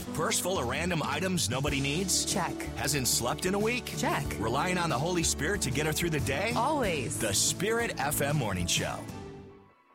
Purse full of random items nobody needs? Check. Hasn't slept in a week? Check. Relying on the Holy Spirit to get her through the day? Always. The Spirit FM Morning Show.